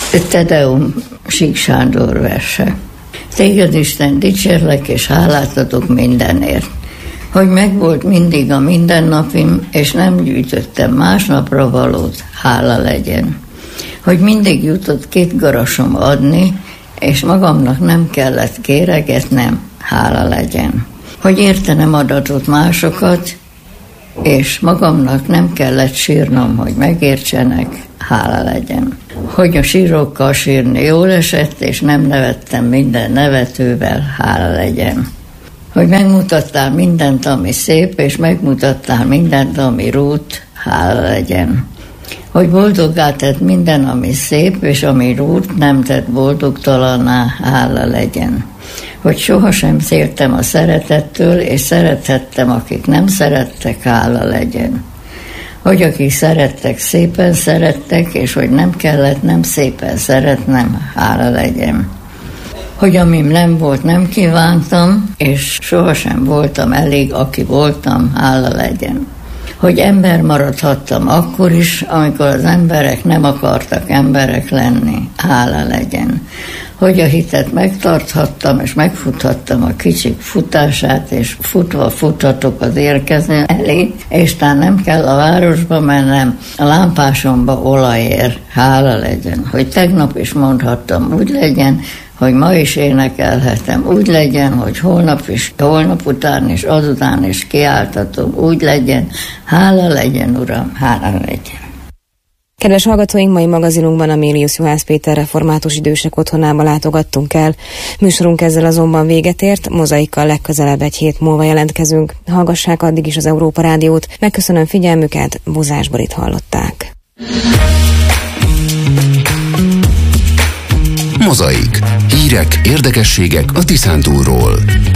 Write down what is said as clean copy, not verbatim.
Te Deum, Sík Sándor verse. Téged Isten dicsérlek, és hálát adok mindenért, hogy megvolt mindig a mindennapim, és nem gyűjtöttem másnapra valót, hála legyen. Hogy mindig jutott 2 garasom adni, és magamnak nem kellett kéregetnem, hála legyen. Hogy értenem adatot másokat, és magamnak nem kellett sírnom, hogy megértsenek, hála legyen. Hogy a sírokkal sírni jól esett, és nem nevettem minden nevetővel, hála legyen. Hogy megmutattál mindent, ami szép, és megmutattál mindent, ami rút, hála legyen. Hogy boldoggá tett minden, ami szép, és ami rút, nem tett boldogtalanná, hála legyen. Hogy sohasem féltem a szeretettől, és szerethettem, akik nem szerettek, hála legyen. Hogy akik szerettek, szépen szerettek, és hogy nem kellett nem szépen szeretnem, hála legyen. Hogy amim nem volt, nem kívántam, és sohasem voltam elég, aki voltam, hála legyen. Hogy ember maradhattam akkor is, amikor az emberek nem akartak emberek lenni, hála legyen. Hogy a hitet megtarthattam, és megfuthattam a kicsik futását, és futva futhatok az érkező elé, és tán nem kell a városba mennem, a lámpásomba olajér, hála legyen. Hogy tegnap is mondhattam, úgy legyen, hogy ma is énekelhetem, úgy legyen, hogy holnap is, holnap után is, azután is kiáltatom, úgy legyen, hála legyen, Uram, hála legyen. Kedves hallgatóink, mai magazinunkban Amélius Juhász Péter református idősek otthonába látogattunk el. Műsorunk ezzel azonban véget ért, Mozaikkal legközelebb egy hét múlva jelentkezünk. Hallgassák addig is az Európa Rádiót. Megköszönöm figyelmüket, Buzás Borit hallották. Mozaik. Hírek, érdekességek a Tiszántúlról.